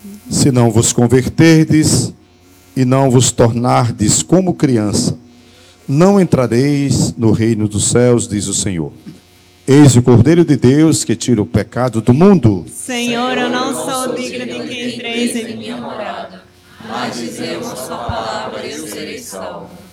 Se não vos converterdes e não vos tornardes como criança, não entrareis no reino dos céus, diz o Senhor. Eis o Cordeiro de Deus que tira o pecado do mundo. Senhor, eu não sou digna de que entreis em minha morada, mas dizei uma só palavra e eu serei salvo.